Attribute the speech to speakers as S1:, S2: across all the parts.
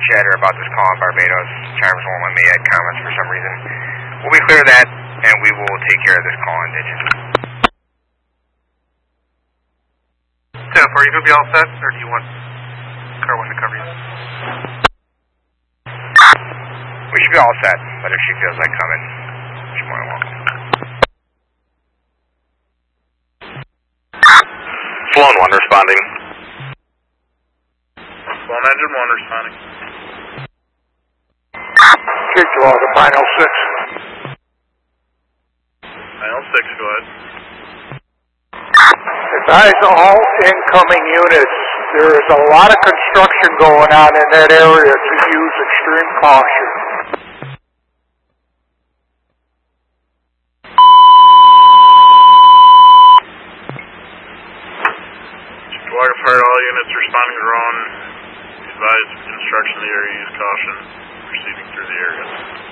S1: chatter about this call in Barbados. Travis won't let me add comments for some reason. We'll be clear of that, and we will take care of this call in Digit.
S2: Tiff, are you going to be all set, or do you want Car 1 to cover you?
S1: We should be all set, but if she feels like coming, she's more than welcome.
S3: Sloan 1 responding.
S2: Sloan Engine 1 responding.
S4: Chief to all the Final 6.
S2: Final 6, go ahead.
S4: Advise all incoming units. There is a lot of construction going on in that area to use extreme caution.
S2: Water Fire, all units responding to Rowan. Advise construction in the area, use caution, proceeding through the area.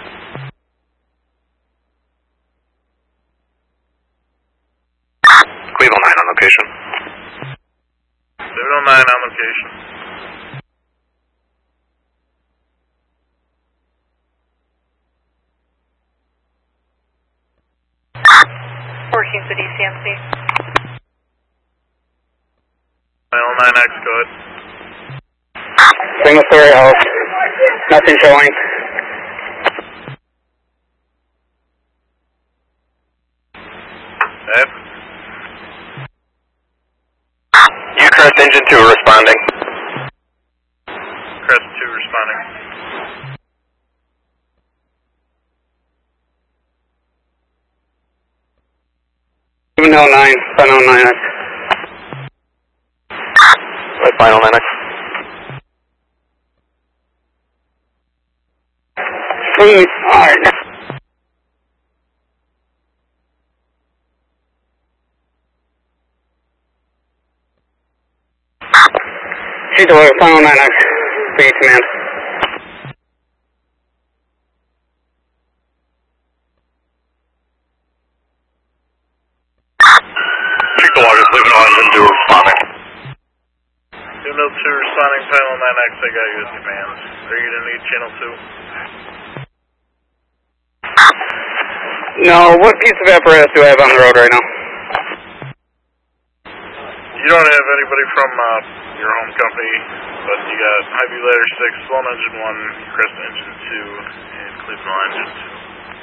S3: Cleveland 9 on location.
S2: Cleveland 9 on location.
S5: Working for DCMC.
S2: Final 9X, go ahead.
S6: Single story house. Nothing showing.
S2: Okay.
S3: Crest Engine 2 responding.
S2: Crest 2 responding.
S6: Final 9, Final 9X.
S3: Final 9X.
S6: Alright. Chief to order, Final 9X. Big command.
S3: Chief to order, Cleveland 1 2 responding.
S2: Channel 2 responding, Final 9X, I got you as command. Are you going to need Channel 2?
S6: No, what piece of apparatus do I have on the road right now?
S2: You don't have anybody from your home company, but you got Hy-Vee Ladder 6, Sloan Engine 1, Crest Engine 2, and Cleveland Engine 2.